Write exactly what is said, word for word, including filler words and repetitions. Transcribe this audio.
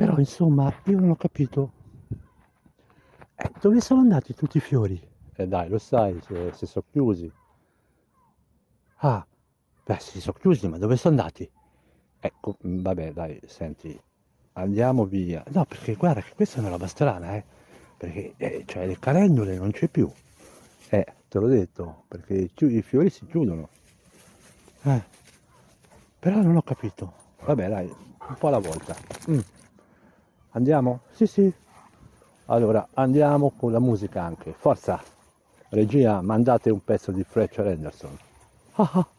Però insomma io non ho capito, eh, dove sono andati tutti i fiori? Eh dai, lo sai, se, se sono chiusi. Ah, beh, si sono chiusi, ma dove sono andati? Ecco, mm, vabbè, dai, senti, andiamo via. No, perché guarda che questa è una roba strana, eh. Perché, eh, cioè, le calendule non c'è più. Eh, te l'ho detto, perché i chi- i fiori si chiudono. Eh, però non ho capito. Vabbè, dai, un po' alla volta. Mm, andiamo? Sì, sì. Allora, andiamo con la musica anche. Forza! Regia, mandate un pezzo di Fletcher Henderson. Ah ah.